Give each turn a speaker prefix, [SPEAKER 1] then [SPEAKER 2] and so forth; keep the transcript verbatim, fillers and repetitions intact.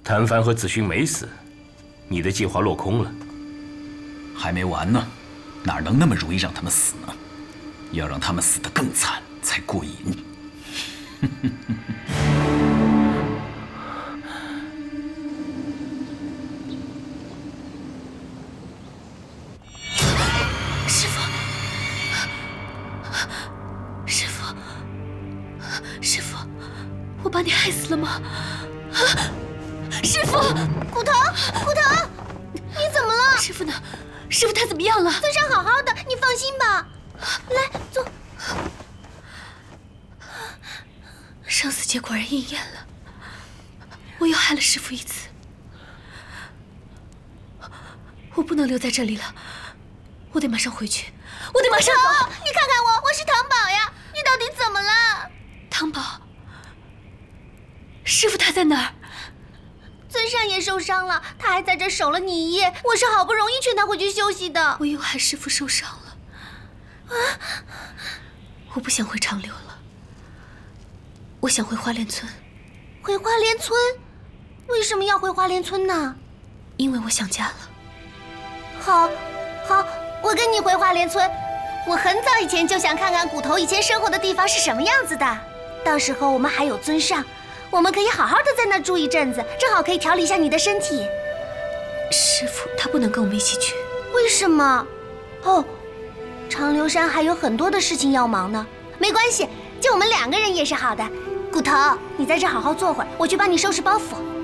[SPEAKER 1] 谭帆和子勋没死，你的计划落空了。
[SPEAKER 2] 还没完呢，哪能那么容易让他们死呢？要让他们死得更惨才过瘾。
[SPEAKER 3] 师父，师父，师父，我把你害死了吗？啊！师父，
[SPEAKER 4] 骨头，骨头，你怎么了？
[SPEAKER 3] 师父呢？师父他怎么样了？
[SPEAKER 4] 尊上好好的，你放心吧。来，坐。
[SPEAKER 3] 生死劫果然应验了，我又害了师父一次。我不能留在这里了，我得马上回去，我得马上走。
[SPEAKER 4] 你看看我，我是唐宝呀，你到底怎么了？
[SPEAKER 3] 唐宝，师父他在哪儿？
[SPEAKER 4] 尊上也受伤了，他还在这守了你一夜。我是好不容易劝他回去休息的。
[SPEAKER 3] 我又害师父受伤了，啊！我不想回长留了，我想回花莲村。
[SPEAKER 4] 回花莲村？为什么要回花莲村呢？
[SPEAKER 3] 因为我想家了。
[SPEAKER 4] 好，好，我跟你回花莲村。我很早以前就想看看骨头以前生活的地方是什么样子的。到时候我们还有尊上。我们可以好好的在那住一阵子，正好可以调理一下你的身体。
[SPEAKER 3] 师父他不能跟我们一起去。
[SPEAKER 4] 为什么？哦，长留山还有很多的事情要忙呢。没关系，就我们两个人也是好的。骨头，你在这好好坐会儿，我去帮你收拾包袱。